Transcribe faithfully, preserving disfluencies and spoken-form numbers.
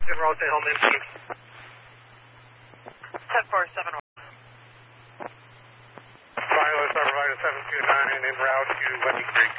En route to Helsinki. ten four seven one. Pilot Supervisor seven two nine en route to Lemmy Creek.